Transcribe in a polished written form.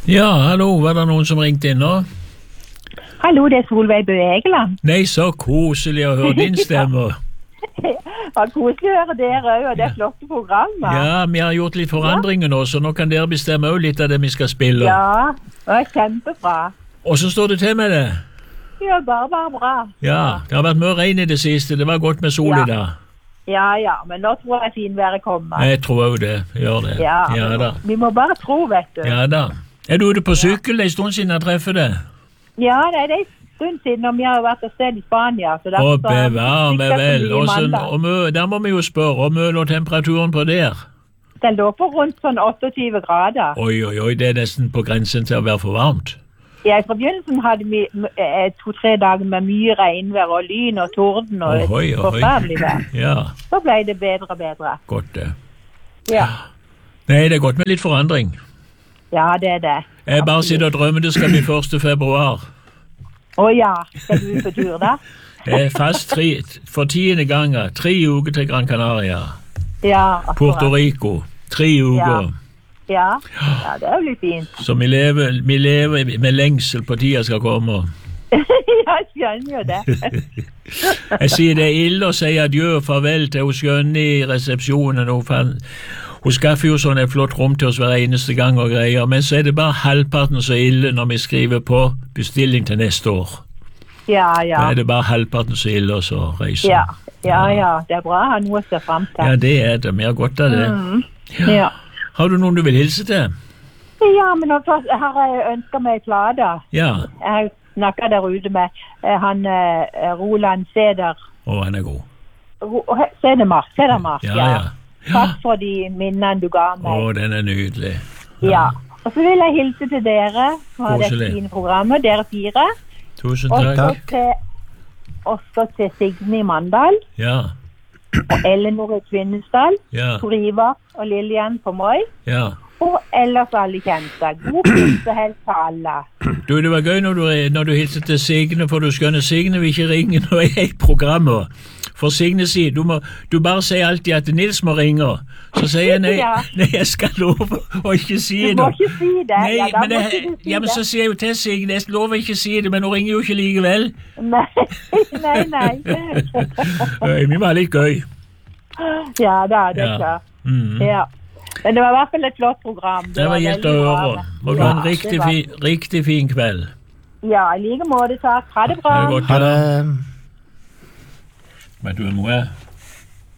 Ja, hallo, var det noen som ringte inn nå? Hallo, det Solveig Bø Egeland. Nei, så koselig å høre din stemme. Ja, koselig å høre dere også, og det flotte programmet. Ja, vi har gjort litt forandringer nå, så nå kan dere bestemme også litt av det vi skal spille. Ja, det var kjempebra. Og så står det til med det? Ja, bare bra. Ja, det har vært mye regn i det siste, det var godt med sol i dag. Ja, men nå tror jeg finværet kommer. Jeg tror også det, gjør det. Ja da. Vi må bare tro, vet du. Ja da. Er du ute på sykkel? Det er en stund siden jeg treffer deg. Ja, det er en stund siden, og vi har vært et sted i Spania. Å, bevar meg vel. Der må vi jo spørre, og mye lå temperaturen på der? Den lå på rundt sånn 28 grader. Oi, det er nesten på grensen til å være for varmt. Ja, i forbindelsen hadde vi 2-3 dager med mye regnvær og lyn og torden og forferdelig vær. Ja. Så ble det bedre og bedre. Godt det. Ja. Nei, det er godt med litt forandring. Ja, det er det. Jeg bare sitter og drømmer det skal bli 1. februar. Ja, skal du på tur da? Det er fast for 10. gang, 3 uker til Gran Canaria. Ja, akkurat. Puerto Rico, 3 uker. Ja, det er jo litt fint. Så vi lever med lengsel på tida skal komme. Jeg skjønner jo det. Jeg sier det er ille å si adjø og farvel til hun skjønne i resepsjonen. Hun skaffer jo sånn et flott rom til oss hver eneste gang og greier, men så er det bare halvparten så ille når vi skriver på bestilling til neste år. Ja. Da er det bare halvparten så ille å så reise. Ja, det er bra å ha noe å se frem til. Ja, det er det. Vi har godt av det. Ja. Har du noen du vil hilse til? Ja, men først har jeg ønsket meg plata. Ja. Jeg har snakket der ute med han Roland Seder. Han er god. Sedermark, ja. Takk for de minnene du ga meg. Den er nydelig. Ja. Og så vil jeg hilse til dere fra dette fine programmet, dere 4. Tusen takk. Også til Signe i Mandal. Ja. Og Eleanor i Kvinesdal. Ja. Tor Ivar og Lillian på Moi. Ja. Og ellers alle kjente. God pilsehelt til alle. Du, det var gøy når du hilste til Signe, for du skjønner Signe vil ikke ringe når jeg er i programmet. For Signe sier, du bare sier alltid at Nils må ringe. Så sier jeg nei, jeg skal love å ikke si det. Du må ikke si det. Men så sier jeg jo til Signe, jeg lover ikke å si det, men hun ringer jo ikke likevel. Nei. Vi var litt gøy. Ja da, det er klart. Ja. Men det var i hvert fall et flott program. Det var helt å høre. Må du ha en riktig fin kveld. Ja, i like måte, takk. Ha det bra. Ha det. Men du er